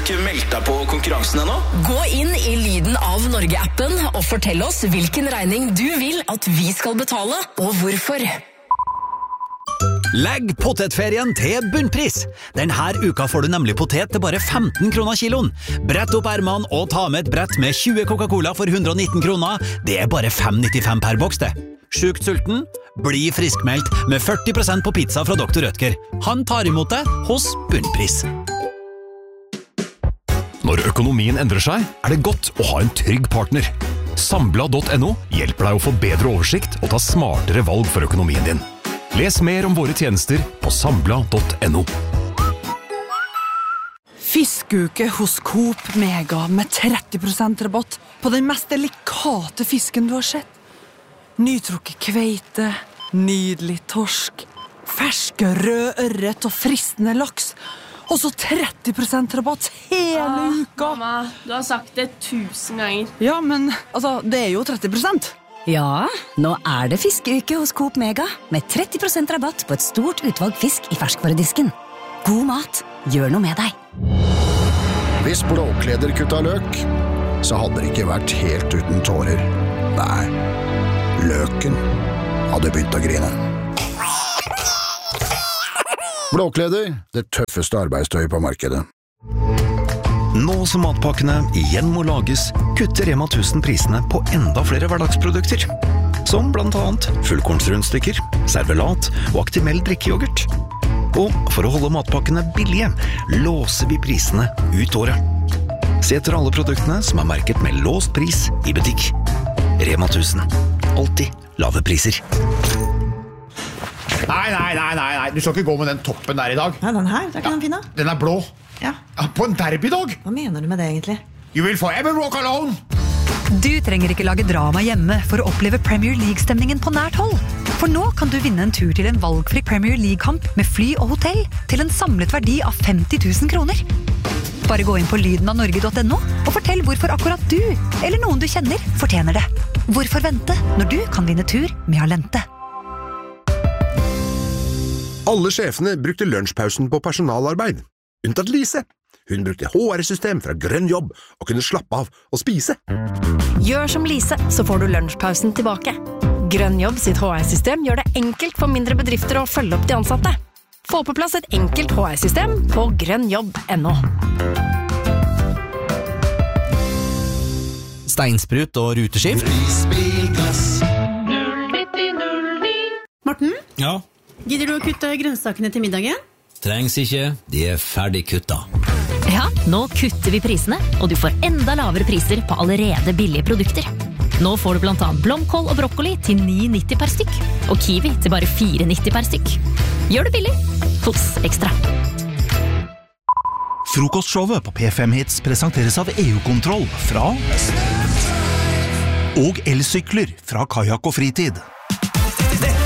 ikke meldt deg på konkurransen ennå? Gå inn i Lyden av Norge-appen og fortell oss hvilken regning du vil at vi skal betale, og hvorfor. Legg potetferien til bunnpris. Denne uka får du nemlig potet til bare 15 kroner kiloen. Brett opp ermene og ta med et brett med 20 Coca-Cola for 119 kroner. Det er bare 5,95 per boks det. Sjukt sulten? Bli friskmeldt med 40% på pizza fra Dr. Rødtger. Han tar imot deg hos bunnpris. Når økonomien endrer seg, er det godt å ha en trygg partner. Sambla.no hjelper deg å få bedre oversikt og ta smartere valg for økonomien din. Les mer om våre tjenester på sambla.no. Fiskeuke hos Coop Mega med 30% rabatt på den mest delikate fisken du har sett. Nytrukket kveite, nydelig torsk, ferske rød ørret og fristende laks. Og så 30% rabatt hele uka. Mamma, du har sagt det 1000 ganger. Ja, men altså, det er jo 30%. Ja, nå er det fiskeuke hos Coop Mega med 30% rabatt på et stort utvalg fisk i ferskvaredisken. God mat, gjør noe med deg. Hvis Blåkleder kutta løk, så hadde det ikke vært helt uten tårer. Nei, løken hadde begynt å grine. Blåkleder, det tøffeste arbeidstøy på markedet. Nå som matpakkene igjen må lages, kutter Rema 1000 prisene på enda flere hverdagsprodukter. Som blant annet fullkornsrundstykker, servelat og Actimel drikkejoghurt. Og for å holde matpakkene billige, låser vi prisene ut året. Se etter alle produktene som er merket med låst pris i butikk. Rema 1000. Alltid lave priser. Nei, du skal ikke gå med den toppen der i dag. Nei, den her, det er ikke den fine. Den er blå. Ja. På en derbydag. Hva mener du med det egentlig? You will forever walk alone. Du trenger ikke lage drama hjemme for å oppleve Premier League-stemningen på nært hold. For nå kan du vinne en tur til en valgfri Premier League-kamp med fly og hotell til en samlet verdi av 50 000 kroner. Bare gå inn på lydenavnorge.no og fortell hvorfor akkurat du, eller noen du kjenner, fortjener det. Hvorfor vente når du kan vinne tur med Alente? Alle sjefene brukte lunsjpausen på personalarbeid. Unntatt Lise. Hun brukte HR-system fra Grønn Jobb og kunne slappe av og spise. Gjør som Lise, så får du lunsjpausen tilbake. Grønn Jobb sitt HR-system gjør det enkelt for mindre bedrifter å følge opp de ansatte. Få på plass et enkelt HR-system på grønnjobb.no. Steinsprut og ruteskift. Morten? Ja? Gidder du å kutte grønnsakene til middagen? Trengs ikke, de er ferdig kutta. Ja, nå kutter vi prisene, og du får enda lavere priser på allerede billige produkter. Nå får du blant annet blomkål og brokkoli til 9,90 per stykk, og kiwi til bare 4,90 per stykk. Gjør det billig hos Ekstra. Frokostshowet på P5 Hits presenteres av EU-kontroll fra og elsykler fra Kajak og Fritid.